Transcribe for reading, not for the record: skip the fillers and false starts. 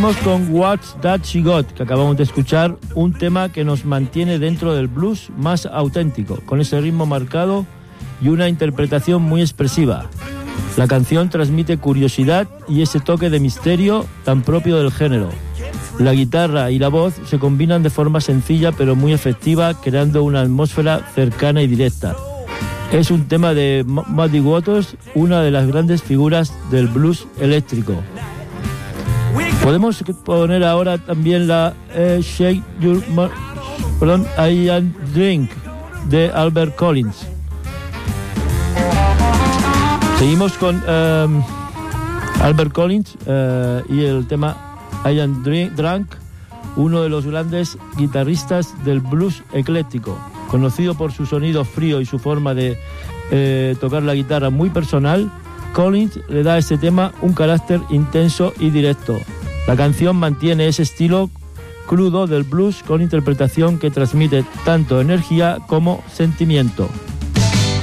Seguimos con What's That She Got, que acabamos de escuchar, un tema que nos mantiene dentro del blues más auténtico, con ese ritmo marcado y una interpretación muy expresiva. La canción transmite curiosidad y ese toque de misterio tan propio del género. La guitarra y la voz se combinan de forma sencilla pero muy efectiva, creando una atmósfera cercana y directa. Es un tema de Muddy Waters, una de las grandes figuras del blues eléctrico. Podemos poner ahora también la Shake Your I and Drink de Albert Collins. Seguimos con Albert Collins y el tema I Am Drunk, uno de los grandes guitarristas del blues ecléctico, conocido por su sonido frío y su forma de tocar la guitarra muy personal. Collins le da a este tema un carácter intenso y directo. La canción mantiene ese estilo crudo del blues con interpretación que transmite tanto energía como sentimiento.